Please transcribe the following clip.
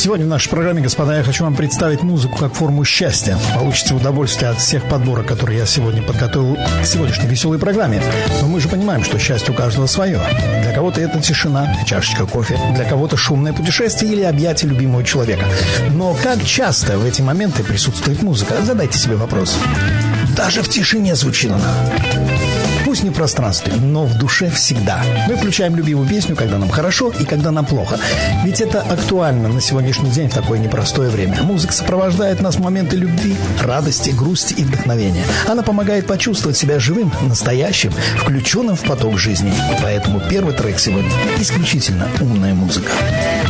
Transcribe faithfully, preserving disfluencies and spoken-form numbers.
Сегодня в нашей программе, господа, я хочу вам представить музыку как форму счастья. Получите удовольствие от всех подборок, которые я сегодня подготовил к сегодняшней веселой программе. Но мы же понимаем, что счастье у каждого свое. Для кого-то это тишина, чашечка кофе, для кого-то шумное путешествие или объятие любимого человека. Но как часто в эти моменты присутствует музыка? Задайте себе вопрос. Даже в тишине звучит она. Пусть не в пространстве, но в душе всегда. Мы включаем любимую песню, когда нам хорошо и когда нам плохо. Ведь это актуально на сегодняшний день в такое непростое время. Музыка сопровождает нас в моменты любви, радости, грусти и вдохновения. Она помогает почувствовать себя живым, настоящим, включенным в поток жизни. Поэтому первый трек сегодня исключительно умная музыка.